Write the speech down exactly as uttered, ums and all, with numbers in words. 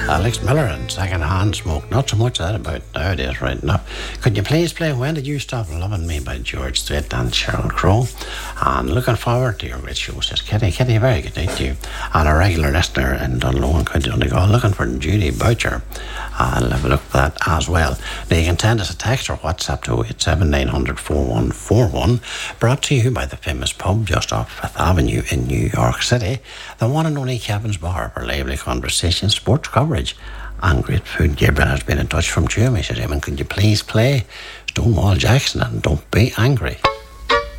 Alex Miller and Second-Hand Smoke. Not so much of that about nowadays, right enough. Could you please play When Did You Stop Loving Me by George Strait and Sheryl Crow? And looking forward to your great show, says Kitty. Kitty, very good night to you. And a regular listener in Dunlow, County Donegal, looking for Judy Boucher. I'll have a look at that as well. Now you can send us a text or WhatsApp to oh eight seven nine hundred four one four one, brought to you by the famous pub just off Fifth Avenue in New York City, the one and only Kevin's Bar, for lively conversation, sports coverage and great food. Gabriel has been in touch from Jim. He said, Eamon, could you please play Stonewall Jackson and Don't Be Angry?